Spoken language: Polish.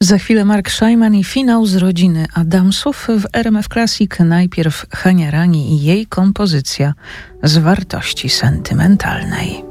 Za chwilę Mark Szajman i finał z rodziny Adamsów w RMF Classic. Najpierw Hania Rani i jej kompozycja z wartości sentymentalnej.